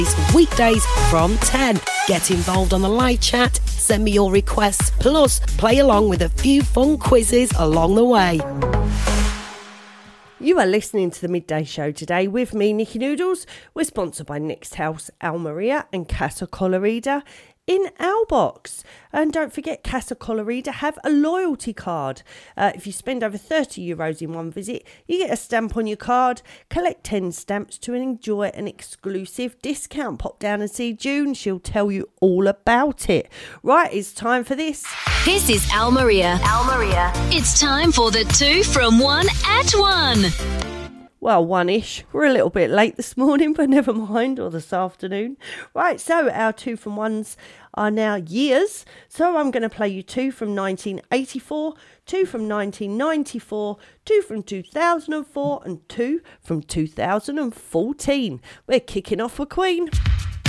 weekdays from 10. Get involved on the live chat, send me your requests, plus play along with a few fun quizzes along the way. You are listening to the Midday Show today with me, Nikki Noodles. We're sponsored by Next House, Almeria and Casa Colorida in Albox. And don't forget, Casa Colorida have a loyalty card. If you spend over €30 in one visit, you get a stamp on your card. Collect 10 stamps to enjoy an exclusive discount. Pop down and see June. She'll tell you all about it. Right, it's time for this. This is Almeria. It's time for the 2 from 1 at 1. Well, one-ish. We're a little bit late this morning, but never mind, or this afternoon. Right, so our 2 from 1s are now years. So I'm going to play you 2 from 1984, 2 from 1994, 2 from 2004, and 2 from 2014. We're kicking off with Queen.